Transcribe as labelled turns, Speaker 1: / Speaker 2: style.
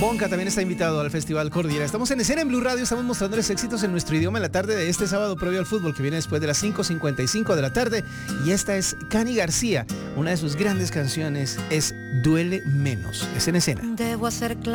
Speaker 1: Bonca también está invitado al Festival Cordillera. Estamos en escena en Blue Radio, estamos mostrándoles éxitos en nuestro idioma en la tarde de este sábado previo al fútbol que viene después de las 5:55 de la tarde. Y esta es Cani García. Una de sus grandes canciones es Duele Menos. Es en escena.
Speaker 2: Debo hacer